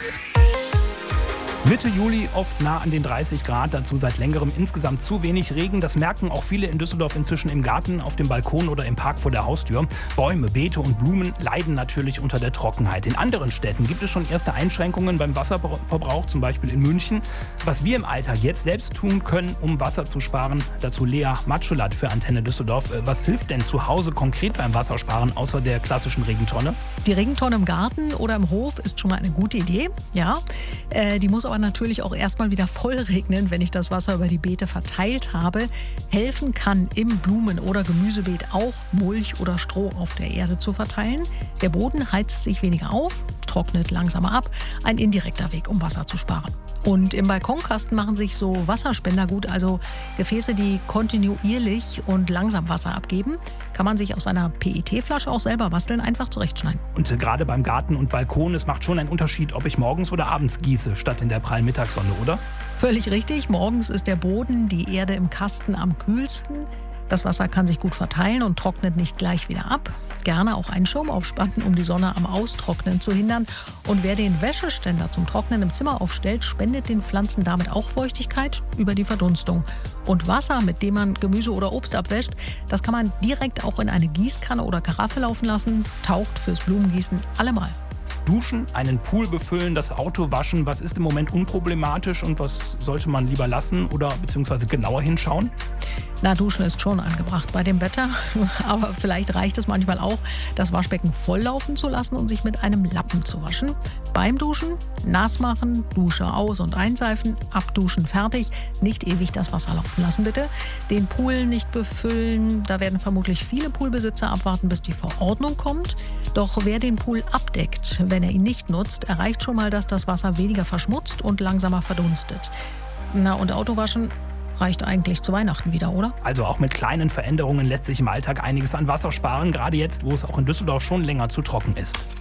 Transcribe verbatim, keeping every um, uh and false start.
Mitte Juli oft nah an den dreißig Grad, dazu seit längerem insgesamt zu wenig Regen. Das merken auch viele in Düsseldorf inzwischen im Garten, auf dem Balkon oder im Park vor der Haustür. Bäume, Beete und Blumen leiden natürlich unter der Trockenheit. In anderen Städten gibt es schon erste Einschränkungen beim Wasserverbrauch, zum Beispiel in München. Was wir im Alltag jetzt selbst tun können, um Wasser zu sparen, dazu Lea Matschulat für Antenne Düsseldorf. Was hilft denn zu Hause konkret beim Wassersparen, außer der klassischen Regentonne? Die Regentonne im Garten oder im Hof ist schon mal eine gute Idee, ja. Äh, die muss aber natürlich auch erstmal wieder voll regnen, wenn ich das Wasser über die Beete verteilt habe. Helfen kann im Blumen- oder Gemüsebeet auch Mulch oder Stroh auf der Erde zu verteilen. Der Boden heizt sich weniger auf, trocknet langsamer ab. Ein indirekter Weg, um Wasser zu sparen. Und im Balkonkasten machen sich so Wasserspender gut, also Gefäße, die kontinuierlich und langsam Wasser abgeben. Kann man sich aus einer P E T-Flasche auch selber basteln, einfach zurechtschneiden. Und gerade beim Garten und Balkon, es macht schon einen Unterschied, ob ich morgens oder abends gieße, statt in der prallen Mittagssonne, oder? Völlig richtig. Morgens ist der Boden, die Erde im Kasten am kühlsten. Das Wasser kann sich gut verteilen und trocknet nicht gleich wieder ab. Gerne auch einen Schirm aufspannen, um die Sonne am Austrocknen zu hindern. Und wer den Wäscheständer zum Trocknen im Zimmer aufstellt, spendet den Pflanzen damit auch Feuchtigkeit über die Verdunstung. Und Wasser, mit dem man Gemüse oder Obst abwäscht, das kann man direkt auch in eine Gießkanne oder Karaffe laufen lassen. Taugt fürs Blumengießen allemal. Duschen, einen Pool befüllen, das Auto waschen. Was ist im Moment unproblematisch und was sollte man lieber lassen oder beziehungsweise genauer hinschauen? Na, Duschen ist schon angebracht bei dem Wetter. Aber vielleicht reicht es manchmal auch, das Waschbecken volllaufen zu lassen und sich mit einem Lappen zu waschen. Beim Duschen nass machen, Dusche aus- und einseifen, abduschen, fertig. Nicht ewig das Wasser laufen lassen, bitte. Den Pool nicht befüllen. Da werden vermutlich viele Poolbesitzer abwarten, bis die Verordnung kommt. Doch wer den Pool abdeckt, wenn er ihn nicht nutzt, erreicht schon mal, dass das Wasser weniger verschmutzt und langsamer verdunstet. Na, und Autowaschen reicht eigentlich zu Weihnachten wieder, oder? Also auch mit kleinen Veränderungen lässt sich im Alltag einiges an Wasser sparen, gerade jetzt, wo es auch in Düsseldorf schon länger zu trocken ist.